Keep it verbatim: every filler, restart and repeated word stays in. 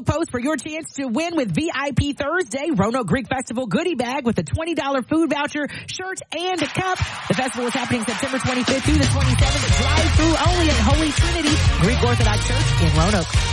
Facebook post for your chance to win with V I P Thursday, Roanoke Greek Festival goodie bag with a twenty dollars food voucher, shirt, and a cup. The festival is happening September twenty-fifth through the twenty-seventh. Drive through only at Holy Trinity Greek Orthodox Church in Roanoke.